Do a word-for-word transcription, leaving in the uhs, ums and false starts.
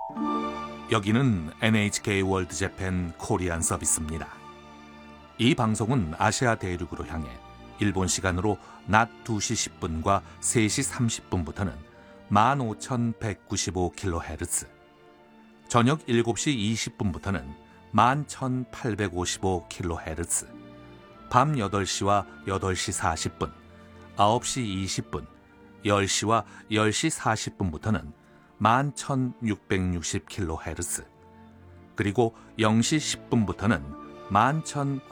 여기는 엔에이치케이 월드 재팬 코리안 서비스입니다. 이 방송은 아시아 대륙으로 향해 일본 시간으로 낮 두 시 십 분과 세 시 삼십 분부터는 만 오천백구십오 킬로헤르츠, 저녁 일곱 시 이십 분부터는 만 천팔백오십오 킬로헤르츠, 밤 여덟 시와 여덟 시 사십 분, 아홉 시 이십 분, 열 시와 열 시 사십 분부터는 만 천육백육십 킬로헤르츠, 그리고 영 시 십 분부터는 만 천구백삼십오